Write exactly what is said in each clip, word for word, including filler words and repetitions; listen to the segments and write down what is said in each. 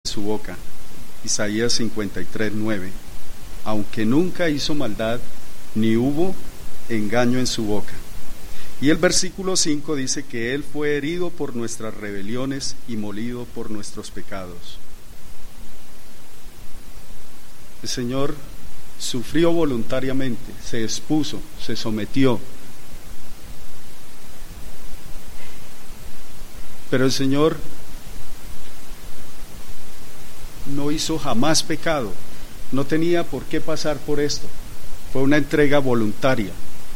su boca. Isaías cincuenta y tres, nueve. Aunque nunca hizo maldad, ni hubo engaño en su boca. Y el versículo cinco dice que Él fue herido por nuestras rebeliones y molido por nuestros pecados. El Señor sufrió voluntariamente, se expuso, se sometió. Pero el Señor no hizo jamás pecado, no tenía por qué pasar por esto. Fue una entrega voluntaria.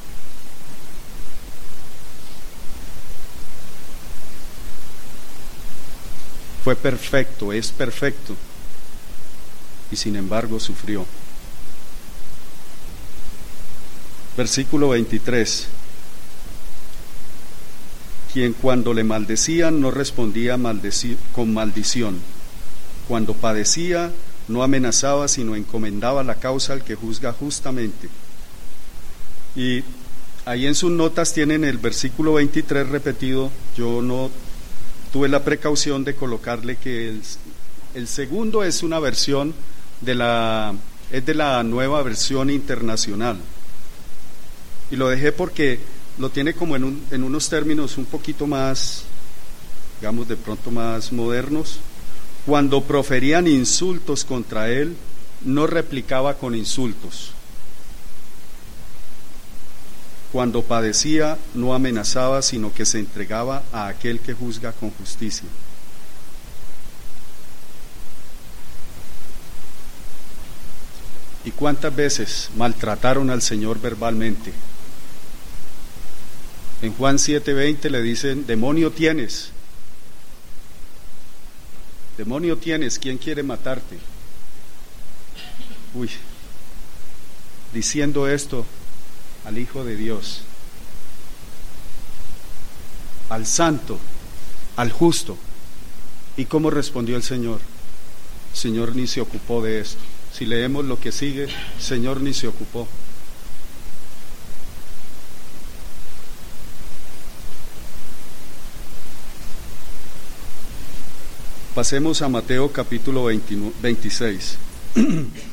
Fue perfecto, es perfecto, y sin embargo sufrió. Versículo veintitrés. Quien cuando le maldecían no respondía maldeci- con maldición. Cuando padecía no amenazaba, sino encomendaba la causa al que juzga justamente. Y ahí en sus notas tienen el versículo veintitrés repetido. Yo no tuve la precaución de colocarle que el, el segundo es una versión de la, es de la Nueva Versión Internacional. Y lo dejé porque lo tiene como en, un, en unos términos un poquito más, digamos de pronto más modernos. Cuando proferían insultos contra él, no replicaba con insultos. Cuando padecía, no amenazaba, sino que se entregaba a aquel que juzga con justicia. ¿Y cuántas veces maltrataron al Señor verbalmente? En Juan siete veinte le dicen: demonio tienes, demonio tienes, ¿quién quiere matarte? Uy, diciendo esto al Hijo de Dios, al Santo, al Justo. ¿Y cómo respondió el Señor? El Señor ni se ocupó de esto. Si leemos lo que sigue, el Señor ni se ocupó. Pasemos a Mateo capítulo veintiséis.